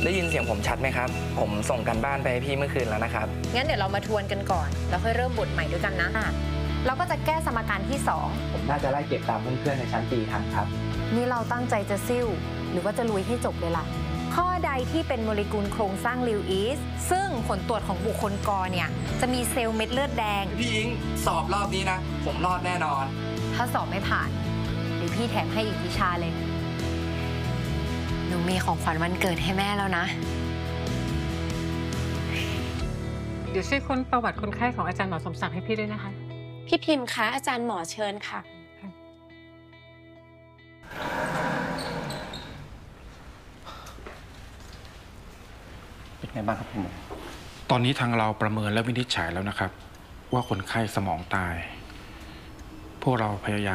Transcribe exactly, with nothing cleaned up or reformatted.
ได้ยินเสียงผมชัดไหมครับผมส่งกันบ้านไปให้พี่เมื่อคืนแล้วนะครับงั้นเดี๋ยวเรามาทวนกันก่อนแล้วค่อยเริ่มบทใหม่ด้วยกันนะเราก็จะแก้สมการที่สองผมน่าจะไล่เก็บตามเพื่อนๆในชั้นปีทันครับนี่เราตั้งใจจะซิ่วหรือว่าจะลุยให้จบเลยล่ะข้อใดที่เป็นโมเลกุลโครงสร้างลิวอิสซึ่งผลตรวจของบุคคลกอเนี่ยจะมีเซลล์เม็ดเลือดแดงพี่อิงสอบรอบนี้นะผมรอดแน่นอนถ้าสอบไม่ผ่านเดี๋ยวพี่แถมให้อีกวิชาเลยหนูมีของขวัญวันเกิดให้แม่แล้วนะเดี๋ยวช่วยค้นประวัติคนไข้ของอาจารย์หมอสมศักดิ์ให้พี่ด้วยนะคะพี่พิมพ์คะอาจารย์หมอเชิญค่ะเป็นไงบ้างครับคุณหมอตอนนี้ทางเราประเมินและวินิจฉัยแล้วนะครับว่าคนไข้สมองตายพวกเราพยายาม